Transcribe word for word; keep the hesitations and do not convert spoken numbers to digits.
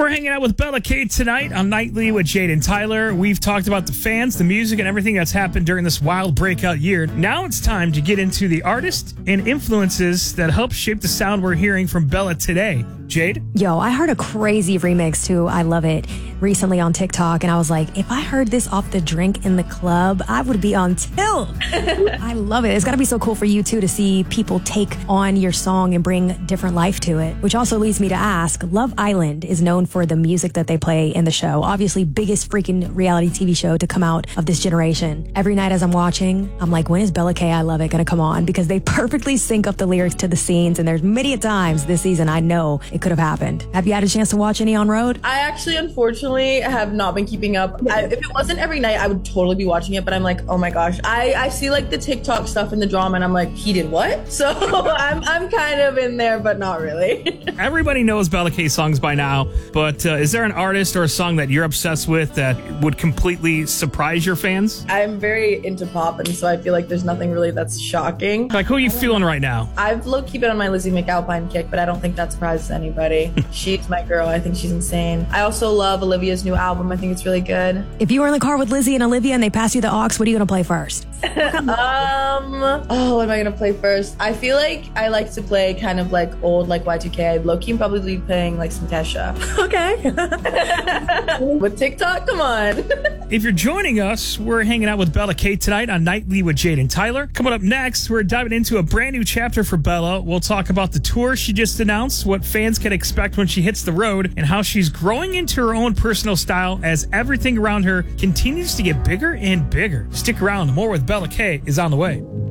We're hanging out with Bella K tonight on Nightly with Jade and Tyler. We've talked about the fans, the music, and everything that's happened during this wild breakout year. Now it's time to get into the artists and influences that help shape the sound we're hearing from Bella today. Jade? Yo, I heard a crazy remix to I Love It recently on TikTok, and I was like, if I heard this off the drink in the club, I would be on tilt. I love it. It's got to be so cool for you, too, to see people take on your song and bring different life to it, which also leads me to ask, Love Island is known for the music that they play in the show. Obviously, biggest freaking reality T V show to come out of this generation. Every night as I'm watching, I'm like, when is Bella K I Love It going to come on? Because they perfectly sync up the lyrics to the scenes, and there's many a times this season I know it could have happened. Have you had a chance to watch any on Road? I actually, unfortunately, have not been keeping up. I, if it wasn't every night, I would totally be watching it, but I'm like, oh my gosh. I, I see like the TikTok stuff and the drama, and I'm like, he did what? So I'm, I'm kind of in there, but not really. Everybody knows Bella K songs by now, but uh, is there an artist or a song that you're obsessed with that would completely surprise your fans? I'm very into pop, and so I feel like there's nothing really that's shocking. Like, who are you feeling know. right now? I've low-key been on my Lizzie McAlpine kick, but I don't think that surprises anybody. She's my girl. I think she's insane. I also love Olivia's new album. I think it's really good. If you were in the car with Lizzie and Olivia and they pass you the aux, what are you going to play first? um, oh, what am I going to play first? I feel like I like to play kind of like old, like Y two K. I'd low-key probably be playing like some Kesha. Okay. With TikTok, come on. If you're joining us, we're hanging out with Bella K tonight on Nightly with Jade and Tyler. Coming up next, we're diving into a brand new chapter for Bella. We'll talk about the tour she just announced, what fans can expect when she hits the road, and how she's growing into her own personal style as everything around her continues to get bigger and bigger. Stick around. More with Bella K is on the way.